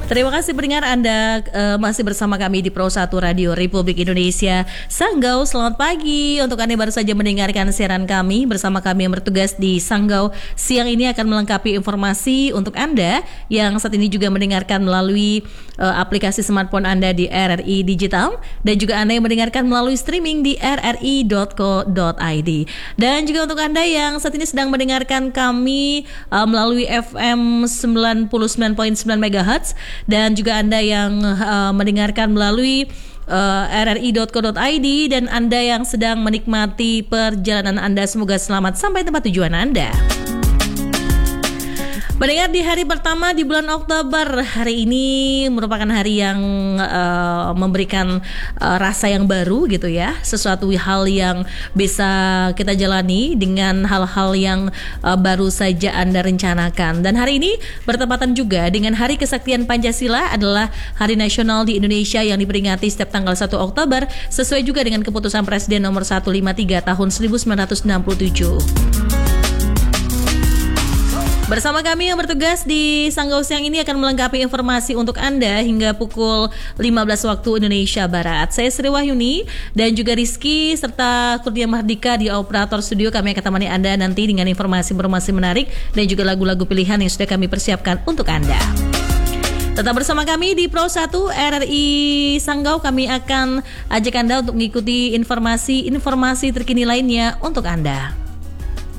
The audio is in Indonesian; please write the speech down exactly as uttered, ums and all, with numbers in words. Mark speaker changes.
Speaker 1: Terima kasih pendengar Anda uh, masih bersama kami di Pro satu Radio Republik Indonesia Sanggau. Selamat pagi untuk Anda baru saja mendengarkan siaran kami. Bersama kami yang bertugas di Sanggau siang ini akan melengkapi informasi untuk Anda yang saat ini juga mendengarkan melalui uh, aplikasi smartphone Anda di R R I Digital, dan juga Anda yang mendengarkan melalui streaming di r r i dot co dot i d. Dan juga untuk Anda yang saat ini sedang mendengarkan kami uh, melalui F M sembilan puluh sembilan koma sembilan megahertz, dan juga Anda yang uh, mendengarkan melalui uh, r r i dot co dot i d, dan Anda yang sedang menikmati perjalanan Anda, semoga selamat sampai tempat tujuan Anda. Mendengar di hari pertama di bulan Oktober, hari ini merupakan hari yang uh, memberikan uh, rasa yang baru gitu ya, sesuatu hal yang bisa kita jalani dengan hal-hal yang uh, baru saja Anda rencanakan. Dan hari ini bertepatan juga dengan Hari Kesaktian Pancasila, adalah hari nasional di Indonesia yang diperingati setiap tanggal satu Oktober, sesuai juga dengan keputusan Presiden nomor seratus lima puluh tiga tahun seribu sembilan ratus enam puluh tujuh. Bersama kami yang bertugas di Sanggau siang ini akan melengkapi informasi untuk Anda hingga pukul lima belas waktu Indonesia Barat. Saya Sri Wahyuni dan juga Rizky serta Kurnia Mardika di operator studio. Kami akan temani Anda nanti dengan informasi-informasi menarik dan juga lagu-lagu pilihan yang sudah kami persiapkan untuk Anda. Tetap bersama kami di Pro satu R R I Sanggau. Kami akan ajak Anda untuk mengikuti informasi-informasi terkini lainnya untuk Anda.